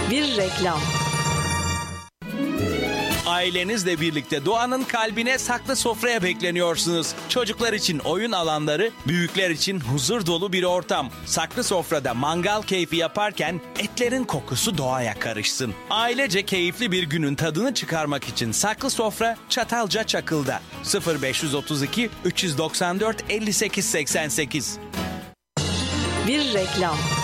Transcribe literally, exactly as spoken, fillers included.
Bir reklam. Ailenizle birlikte doğanın kalbine saklı sofraya bekleniyorsunuz. Çocuklar için oyun alanları, büyükler için huzur dolu bir ortam. Saklı sofrada mangal keyfi yaparken etlerin kokusu doğaya karışsın. Ailece keyifli bir günün tadını çıkarmak için saklı sofra Çatalca Çakıl'da. sıfır beş otuz iki üç doksan dört elli sekiz seksen sekiz. Bir reklam.